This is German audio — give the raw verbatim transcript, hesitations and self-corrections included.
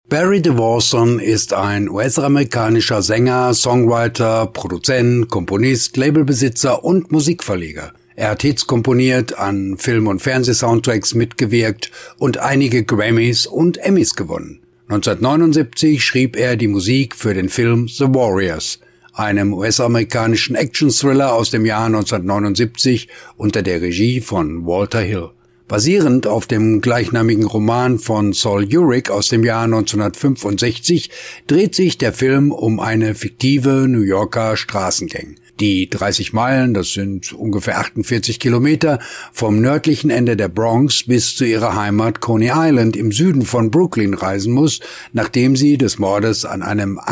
Barry DeVorson ist ein U S-amerikanischer Sänger, Songwriter, Produzent, Komponist, Labelbesitzer und Musikverleger. Er hat Hits komponiert, an Film- und Fernsehsoundtracks mitgewirkt und einige Grammys und Emmys gewonnen. neunzehnhundertneunundsiebzig schrieb er die Musik für den Film The Warriors, einem U S-amerikanischen Action-Thriller aus dem Jahr neunzehnhundertneunundsiebzig unter der Regie von Walter Hill. Basierend auf dem gleichnamigen Roman von Sol Urich aus dem Jahr neunzehnhundertfünfundsechzig dreht sich der Film um eine fiktive New Yorker Straßengang, die dreißig Meilen, das sind ungefähr achtundvierzig Kilometer, vom nördlichen Ende der Bronx bis zu ihrer Heimat Coney Island im Süden von Brooklyn reisen muss, nachdem sie des Mordes an einem